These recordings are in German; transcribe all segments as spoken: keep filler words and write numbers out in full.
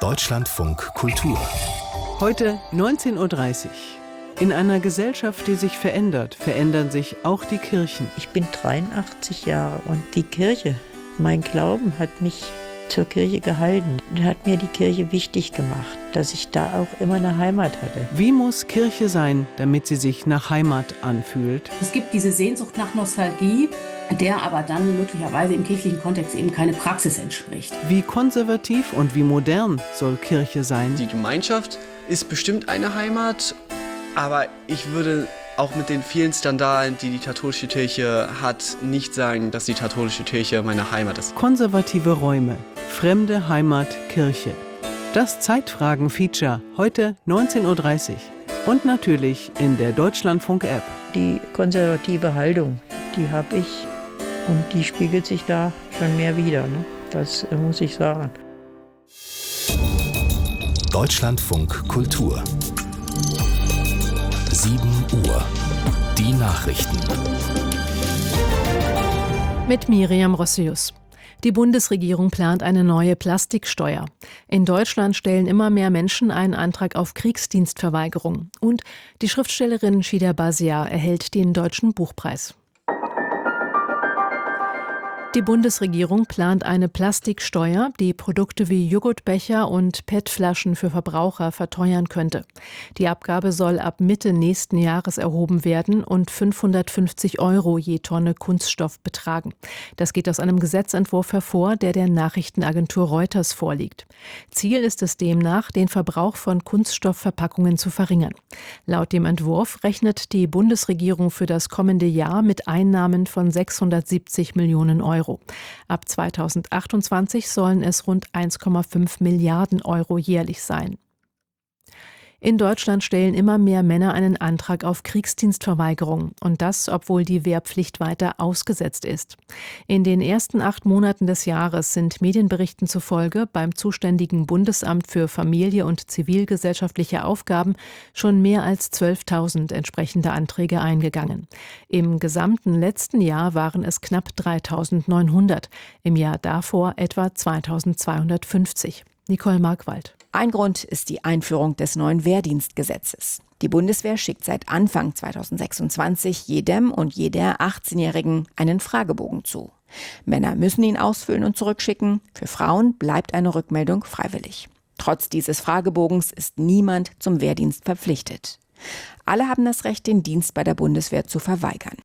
Deutschlandfunk Kultur. Heute neunzehn Uhr dreißig. In einer Gesellschaft, die sich verändert, verändern sich auch die Kirchen. Ich bin dreiundachtzig Jahre und die Kirche, mein Glauben hat mich zur Kirche gehalten und hat mir die Kirche wichtig gemacht, dass ich da auch immer eine Heimat hatte. Wie muss Kirche sein, damit sie sich nach Heimat anfühlt? Es gibt diese Sehnsucht nach Nostalgie, der aber dann möglicherweise im kirchlichen Kontext eben keine Praxis entspricht. Wie konservativ und wie modern soll Kirche sein? Die Gemeinschaft ist bestimmt eine Heimat, aber ich würde auch mit den vielen Skandalen, die die katholische Kirche hat, nicht sagen, dass die katholische Kirche meine Heimat ist. Konservative Räume, fremde Heimat, Kirche. Das Zeitfragen-Feature, heute neunzehn Uhr dreißig. Und natürlich in der Deutschlandfunk-App. Die konservative Haltung, die habe ich und die spiegelt sich da schon mehr wider, ne? Das äh, muss ich sagen. Deutschlandfunk Kultur. sieben Uhr. Die Nachrichten. Mit Miriam Rossius. Die Bundesregierung plant eine neue Plastiksteuer. In Deutschland stellen immer mehr Menschen einen Antrag auf Kriegsdienstverweigerung. Und die Schriftstellerin Shida Basia erhält den Deutschen Buchpreis. Die Bundesregierung plant eine Plastiksteuer, die Produkte wie Joghurtbecher und P E T-Flaschen für Verbraucher verteuern könnte. Die Abgabe soll ab Mitte nächsten Jahres erhoben werden und fünfhundertfünfzig Euro je Tonne Kunststoff betragen. Das geht aus einem Gesetzentwurf hervor, der der Nachrichtenagentur Reuters vorliegt. Ziel ist es demnach, den Verbrauch von Kunststoffverpackungen zu verringern. Laut dem Entwurf rechnet die Bundesregierung für das kommende Jahr mit Einnahmen von sechshundertsiebzig Millionen Euro. Ab zweitausendachtundzwanzig sollen es rund eins Komma fünf Milliarden Euro jährlich sein. In Deutschland stellen immer mehr Männer einen Antrag auf Kriegsdienstverweigerung. Und das, obwohl die Wehrpflicht weiter ausgesetzt ist. In den ersten acht Monaten des Jahres sind Medienberichten zufolge beim zuständigen Bundesamt für Familie und zivilgesellschaftliche Aufgaben schon mehr als zwölftausend entsprechende Anträge eingegangen. Im gesamten letzten Jahr waren es knapp dreitausendneunhundert, im Jahr davor etwa zweitausendzweihundertfünfzig. Nicole Markwald. Ein Grund ist die Einführung des neuen Wehrdienstgesetzes. Die Bundeswehr schickt seit Anfang zweitausendsechsundzwanzig jedem und jeder achtzehnjährigen einen Fragebogen zu. Männer müssen ihn ausfüllen und zurückschicken. Für Frauen bleibt eine Rückmeldung freiwillig. Trotz dieses Fragebogens ist niemand zum Wehrdienst verpflichtet. Alle haben das Recht, den Dienst bei der Bundeswehr zu verweigern.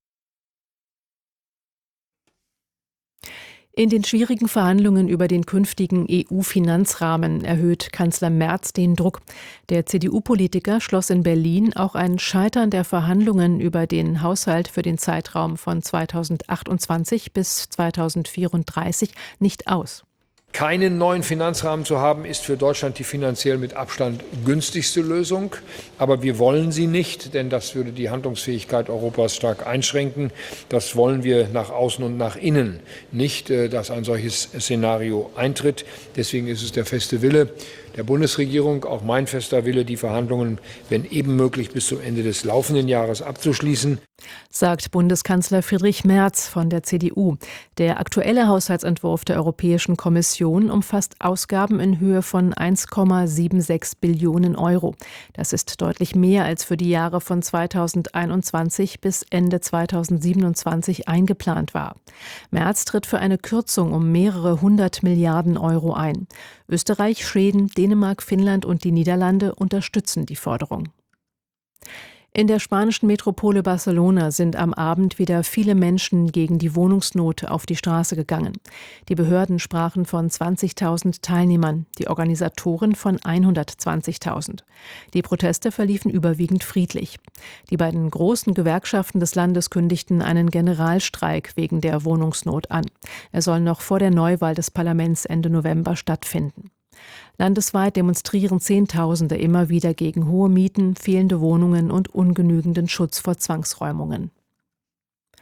In den schwierigen Verhandlungen über den künftigen E U-Finanzrahmen erhöht Kanzler Merz den Druck. Der C D U-Politiker schloss in Berlin auch ein Scheitern der Verhandlungen über den Haushalt für den Zeitraum von zweitausendachtundzwanzig bis zweitausendvierunddreißig nicht aus. Keinen neuen Finanzrahmen zu haben, ist für Deutschland die finanziell mit Abstand günstigste Lösung. Aber wir wollen sie nicht, denn das würde die Handlungsfähigkeit Europas stark einschränken. Das wollen wir nach außen und nach innen nicht, dass ein solches Szenario eintritt. Deswegen ist es der feste Wille der Bundesregierung, auch mein fester Wille, die Verhandlungen, wenn eben möglich, bis zum Ende des laufenden Jahres abzuschließen. Sagt Bundeskanzler Friedrich Merz von der C D U. Der aktuelle Haushaltsentwurf der Europäischen Kommission umfasst Ausgaben in Höhe von eins Komma sechsundsiebzig Billionen Euro. Das ist deutlich mehr als für die Jahre von zweitausendeinundzwanzig bis Ende zweitausendsiebenundzwanzig eingeplant war. Merz tritt für eine Kürzung um mehrere hundert Milliarden Euro ein. Österreich, Schweden, Dänemark, Finnland und die Niederlande unterstützen die Forderung. In der spanischen Metropole Barcelona sind am Abend wieder viele Menschen gegen die Wohnungsnot auf die Straße gegangen. Die Behörden sprachen von zwanzigtausend Teilnehmern, die Organisatoren von hundertzwanzigtausend. Die Proteste verliefen überwiegend friedlich. Die beiden großen Gewerkschaften des Landes kündigten einen Generalstreik wegen der Wohnungsnot an. Er soll noch vor der Neuwahl des Parlaments Ende November stattfinden. Landesweit demonstrieren Zehntausende immer wieder gegen hohe Mieten, fehlende Wohnungen und ungenügenden Schutz vor Zwangsräumungen.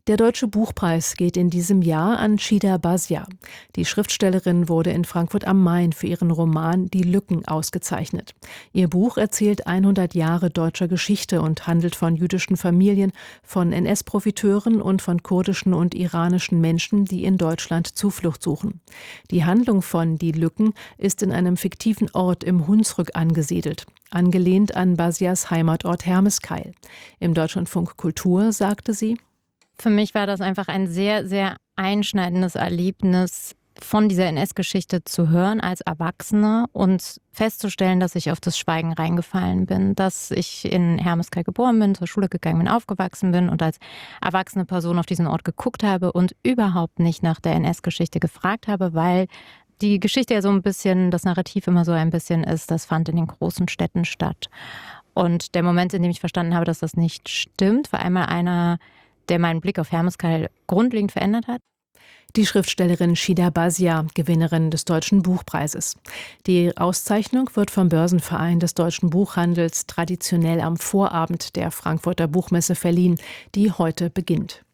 Der Deutsche Buchpreis geht in diesem Jahr an Shida Bazia. Die Schriftstellerin wurde in Frankfurt am Main für ihren Roman Die Lücken ausgezeichnet. Ihr Buch erzählt hundert Jahre deutscher Geschichte und handelt von jüdischen Familien, von N S-Profiteuren und von kurdischen und iranischen Menschen, die in Deutschland Zuflucht suchen. Die Handlung von Die Lücken ist in einem fiktiven Ort im Hunsrück angesiedelt, angelehnt an Bazias Heimatort Hermeskeil. Im Deutschlandfunk Kultur sagte sie: Für mich war das einfach ein sehr, sehr einschneidendes Erlebnis, von dieser N S-Geschichte zu hören als Erwachsene und festzustellen, dass ich auf das Schweigen reingefallen bin, dass ich in Hermeskeil geboren bin, zur Schule gegangen bin, aufgewachsen bin und als erwachsene Person auf diesen Ort geguckt habe und überhaupt nicht nach der N S-Geschichte gefragt habe, weil die Geschichte ja so ein bisschen, das Narrativ immer so ein bisschen ist, das fand in den großen Städten statt. Und der Moment, in dem ich verstanden habe, dass das nicht stimmt, war einmal einer, der meinen Blick auf Hermeskeil grundlegend verändert hat. Die Schriftstellerin Shida Bazia, Gewinnerin des Deutschen Buchpreises. Die Auszeichnung wird vom Börsenverein des deutschen Buchhandels traditionell am Vorabend der Frankfurter Buchmesse verliehen, die heute beginnt.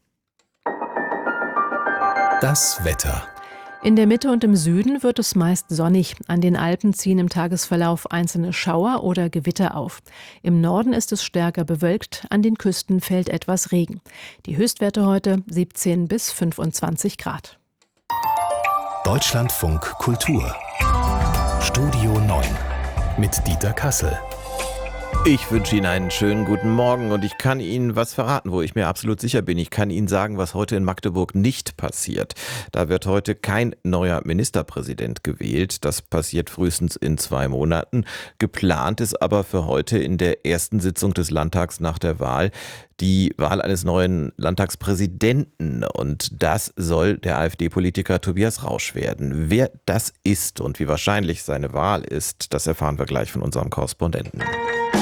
Das Wetter. In der Mitte und im Süden wird es meist sonnig. An den Alpen ziehen im Tagesverlauf einzelne Schauer oder Gewitter auf. Im Norden ist es stärker bewölkt, an den Küsten fällt etwas Regen. Die Höchstwerte heute siebzehn bis fünfundzwanzig Grad. Deutschlandfunk Kultur. Studio neun mit Dieter Kassel. Ich wünsche Ihnen einen schönen guten Morgen und ich kann Ihnen was verraten, wo ich mir absolut sicher bin. Ich kann Ihnen sagen, was heute in Magdeburg nicht passiert. Da wird heute kein neuer Ministerpräsident gewählt. Das passiert frühestens in zwei Monaten. Geplant ist aber für heute in der ersten Sitzung des Landtags nach der Wahl die Wahl eines neuen Landtagspräsidenten. Und das soll der AfD-Politiker Tobias Rausch werden. Wer das ist und wie wahrscheinlich seine Wahl ist, das erfahren wir gleich von unserem Korrespondenten.